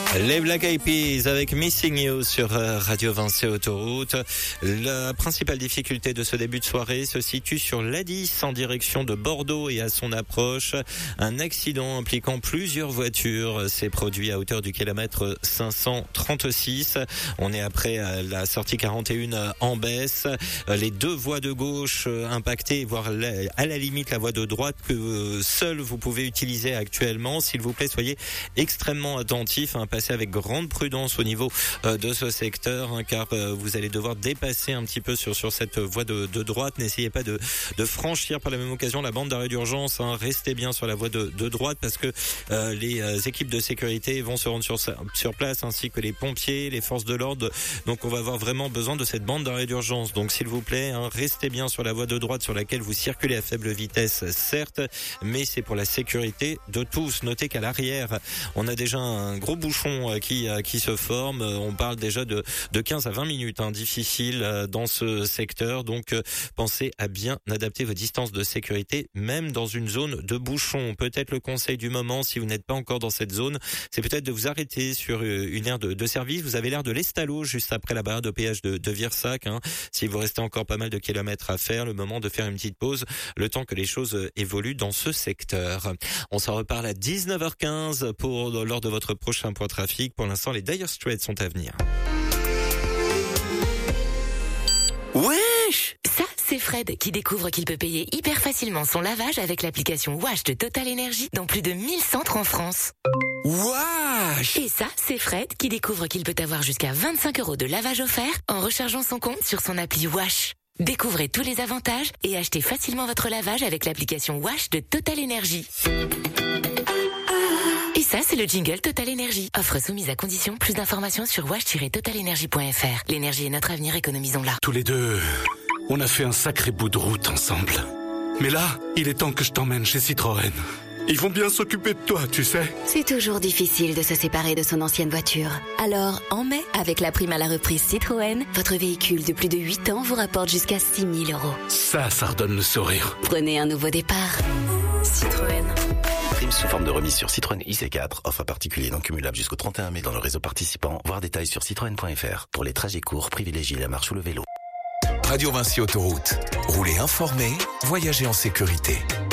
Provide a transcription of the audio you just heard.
Les Black Eyed Peas avec Missing You sur Radio Vinci Autoroute. La principale difficulté de ce début de soirée se situe sur l'A10 en direction de Bordeaux et à son approche. Un accident impliquant plusieurs voitures s'est produit à hauteur du kilomètre 536. On est après la sortie 41 en baisse. Les deux voies de gauche impactées, voire à la limite la voie de droite que seule vous pouvez utiliser actuellement. S'il vous plaît, soyez extrêmement attentifs, passer avec grande prudence au niveau de ce secteur, car vous allez devoir dépasser un petit peu sur cette voie de droite. N'essayez pas de franchir par la même occasion la bande d'arrêt d'urgence. Restez bien sur la voie de droite parce que les équipes de sécurité vont se rendre sur place, ainsi que les pompiers, les forces de l'ordre. Donc on va avoir vraiment besoin de cette bande d'arrêt d'urgence. Donc s'il vous plaît, restez bien sur la voie de droite sur laquelle vous circulez à faible vitesse, certes, mais c'est pour la sécurité de tous. Notez qu'à l'arrière, on a déjà un gros bouchon qui se forme. On parle déjà de 15 à 20 minutes difficiles dans ce secteur. Donc pensez à bien adapter vos distances de sécurité, même dans une zone de bouchon. Peut-être le conseil du moment, si vous n'êtes pas encore dans cette zone, c'est peut-être de vous arrêter sur une aire de service. Vous avez l'air de l'Estalo, juste après la barrière de péage de Virsac. Si vous restez encore pas mal de kilomètres à faire, le moment de faire une petite pause, le temps que les choses évoluent dans ce secteur. On s'en reparle à 19h15 lors de votre prochain point trafic. Pour l'instant, les Dire Straits sont à venir. Wesh! Ça, c'est Fred qui découvre qu'il peut payer hyper facilement son lavage avec l'application Wash de Total Energy dans plus de 1000 centres en France. Wesh! Et ça, c'est Fred qui découvre qu'il peut avoir jusqu'à 25 € de lavage offert en rechargeant son compte sur son appli Wash. Découvrez tous les avantages et achetez facilement votre lavage avec l'application Wash de Total Energy. Et ça, c'est le jingle Total Energy. Offre soumise à condition. Plus d'informations sur wash-totalenergy.fr. L'énergie est notre avenir, économisons-la. Tous les deux, on a fait un sacré bout de route ensemble. Mais là, il est temps que je t'emmène chez Citroën. Ils vont bien s'occuper de toi, tu sais. C'est toujours difficile de se séparer de son ancienne voiture. Alors, en mai, avec la prime à la reprise Citroën, votre véhicule de plus de 8 ans vous rapporte jusqu'à 6 000 €. Ça redonne le sourire. Prenez un nouveau départ. Citroën. Prime sous forme de remise sur Citroën IC4. Offre à particulier non cumulable jusqu'au 31 mai dans le réseau participant. Voir détails sur citroën.fr. Pour les trajets courts, privilégiez la marche ou le vélo. Radio Vinci Autoroute. Roulez informé, voyagez en sécurité.